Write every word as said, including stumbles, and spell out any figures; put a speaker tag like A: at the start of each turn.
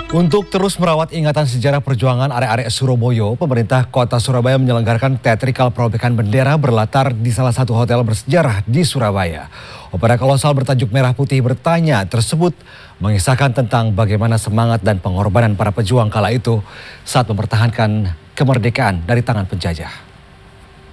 A: Untuk terus merawat ingatan sejarah perjuangan arek-arek Surabaya, pemerintah kota Surabaya menyelenggarakan teatrikal perobekan bendera berlatar di salah satu hotel bersejarah di Surabaya. Opera kolosal bertajuk Merah Putih Bertanya tersebut mengisahkan tentang bagaimana semangat dan pengorbanan para pejuang kala itu saat mempertahankan kemerdekaan dari tangan penjajah.